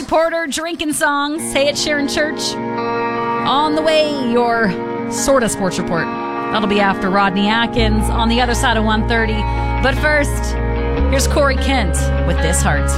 reporter, drinking songs. Hey, it's Sharon Church. On the way, your sort of sports report. That'll be after Rodney Atkins on the other side of 1:30. But first, here's Corey Kent with This Heart.